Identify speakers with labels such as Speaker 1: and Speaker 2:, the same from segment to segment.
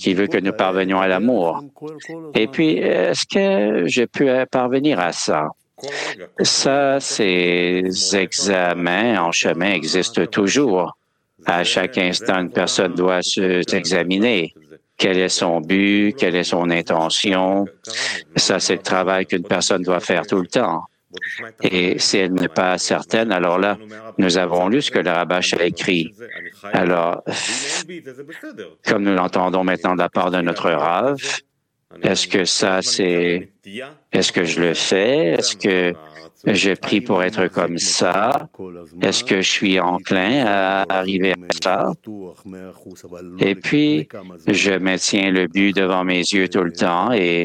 Speaker 1: qui veut que nous parvenions à l'amour. Et puis, est-ce que je peux parvenir à ça? Ça, ces examens en chemin existent toujours. À chaque instant, une personne doit s'examiner. Quel est son but? Quelle est son intention? Ça, c'est le travail qu'une personne doit faire tout le temps. Et si elle n'est pas certaine, alors là, nous avons lu ce que le Rabash a écrit. Alors, comme nous l'entendons maintenant de la part de notre Rav, est-ce que est-ce que je le fais? Est-ce que je prie pour être comme ça? Est-ce que je suis enclin à arriver à ça? Et puis, je maintiens le but devant mes yeux tout le temps et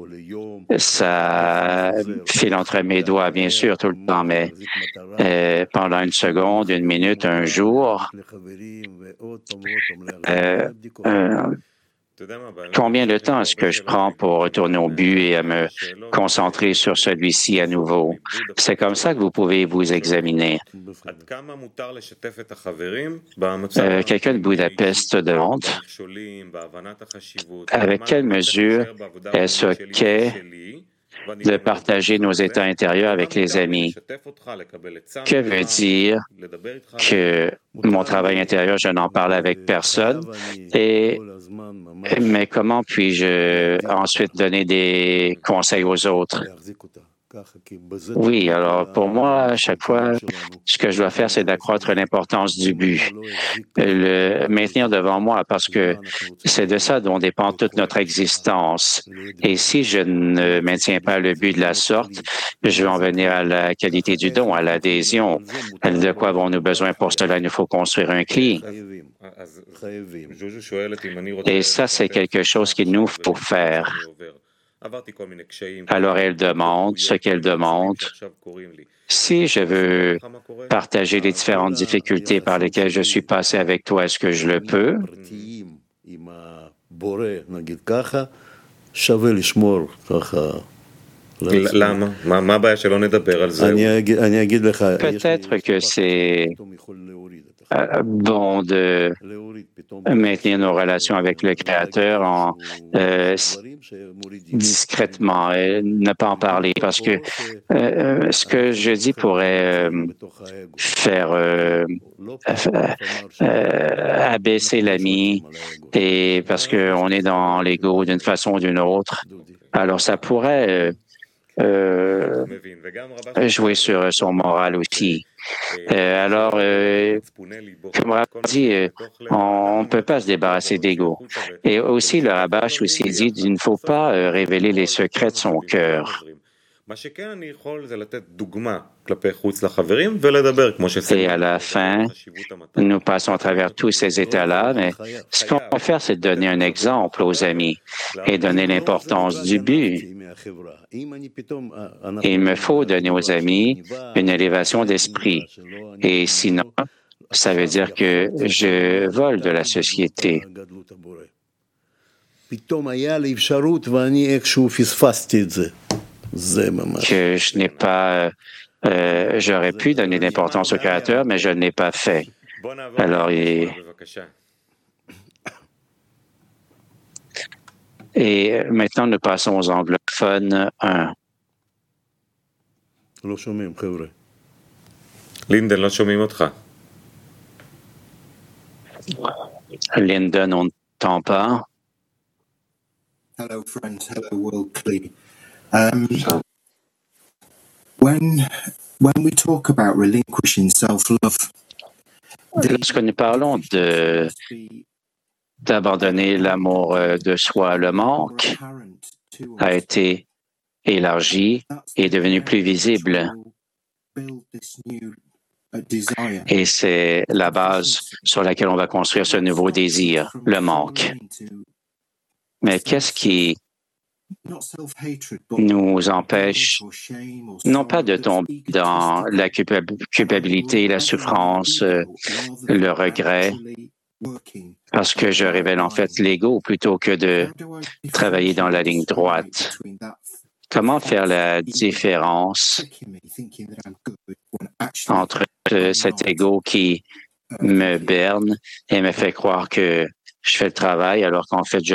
Speaker 1: ça file entre mes doigts, bien sûr, tout le temps, mais pendant une seconde, une minute, un jour, combien de temps est-ce que je prends pour retourner au but et à me concentrer sur celui-ci à nouveau? C'est comme ça que vous pouvez vous examiner. Quelqu'un de Budapest demande avec quelle mesure est-ce qu'est de partager nos états intérieurs avec les amis. Que veut dire que mon travail intérieur, je n'en parle avec personne? Mais comment puis-je ensuite donner des conseils aux autres? Oui, alors pour moi, à chaque fois, ce que je dois faire, c'est d'accroître l'importance du but, le maintenir devant moi, parce que c'est de ça dont dépend toute notre existence. Et si je ne maintiens pas le but de la sorte, je vais en venir à la qualité du don, à l'adhésion. De quoi avons-nous besoin pour cela? Il nous faut construire un cli. Et ça, c'est quelque chose qu'il nous faut faire. Alors, elle demande ce qu'elle demande. Si je veux partager les différentes difficultés par lesquelles je suis passé avec toi, est-ce que je le peux? Peut-être que c'est bon de maintenir nos relations avec le Créateur discrètement et ne pas en parler parce que ce que je dis pourrait faire abaisser l'ami et parce qu'on est dans l'ego d'une façon ou d'une autre. Alors, ça pourrait jouer sur son moral aussi. Alors, comme Rav dit, on ne peut pas se débarrasser d'ego. Et aussi, le Rabash aussi dit qu'il ne faut pas révéler les secrets de son cœur. Et à la fin, nous passons à travers tous ces états-là, mais ce qu'on peut faire, c'est donner un exemple aux amis et donner l'importance du but. Il me faut donner aux amis une élévation d'esprit. Et sinon, ça veut dire que je vole de la société. Que je n'ai pas, j'aurais pu donner l'importance au Créateur, mais je ne l'ai pas fait. Alors, et maintenant, nous passons aux anglophones 1.
Speaker 2: Lyndon, לא שומעים אותך.
Speaker 1: Lyndon, on ne t'entend pas.
Speaker 3: Hello, friends. Hello, World Clee. When we talk about relinquishing self-love,
Speaker 1: lorsque nous parlons d'abandonner l'amour de soi, le manque a été élargi et devenu plus visible. Et c'est la base sur laquelle on va construire ce nouveau désir, le manque. Mais qu'est-ce qui nous empêche, non pas de tomber dans la culpabilité, la souffrance, le regret, parce que je révèle en fait l'ego plutôt que de travailler dans la ligne droite. Comment faire la différence entre cet ego qui me berne et me fait croire que je fais le travail alors qu'en fait, je